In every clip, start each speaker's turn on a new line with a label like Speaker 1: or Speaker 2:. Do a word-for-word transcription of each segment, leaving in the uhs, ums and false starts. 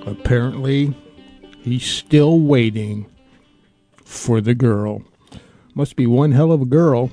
Speaker 1: Apparently, he's still waiting for the girl. Must be one hell of a girl.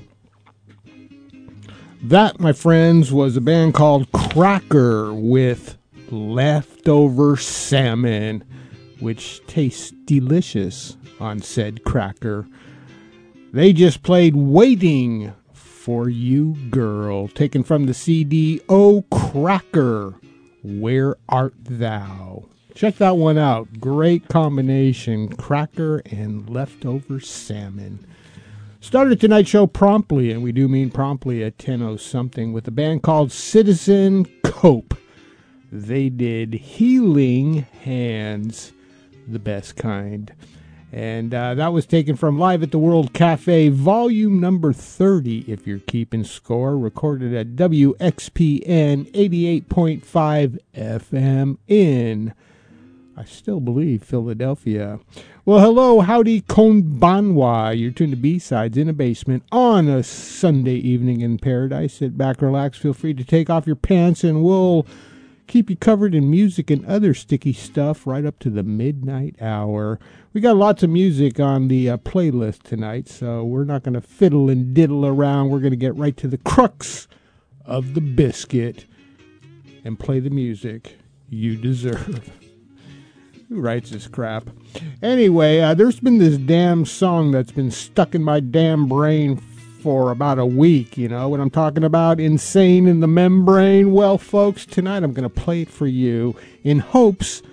Speaker 1: That, my friends, was a band called Cracker with Leftover Salmon, which tastes delicious on said cracker. They just played Waiting for You Girl, taken from the C D Oh Cracker, Where Art Thou? Check that one out. Great combination, cracker and leftover salmon. Started tonight's show promptly, and we do mean promptly, at ten oh something with a band called Citizen Cope. They did Healing Hands, the best kind. And uh, that was taken from Live at the World Cafe, volume number thirty, if you're keeping score, recorded at W X P N eighty-eight point five F M in, I still believe, Philadelphia. Well, hello, howdy, konbanwa. You're tuned to B-Sides in a Basement on a Sunday evening in paradise. Sit back, relax, feel free to take off your pants, and we'll keep you covered in music and other sticky stuff right up to the midnight hour. We got lots of music on the uh, playlist tonight, so we're not going to fiddle and diddle around. We're going to get right to the crux of the biscuit and play the music you deserve. Who writes this crap? Anyway, uh, there's been this damn song that's been stuck in my damn brain for about a week, you know what I'm talking about? Insane in the Membrane. Well, folks, tonight I'm going to play it for you in hopes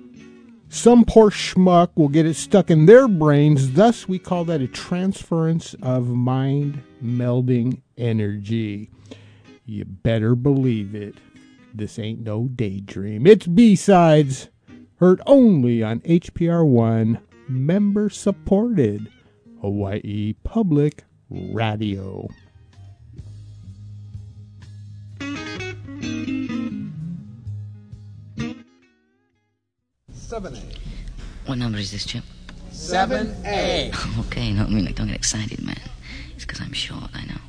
Speaker 1: some poor schmuck will get it stuck in their brains. Thus, we call that a transference of mind melding energy. You better believe it. This ain't no daydream. It's B-Sides. Heard only on H P R one, member-supported Hawaii Public Radio.
Speaker 2: seven A.
Speaker 3: What number is this, Chip?
Speaker 2: seven A.
Speaker 3: Okay, no, I mean, like, don't get excited, man. It's because I'm short, I know.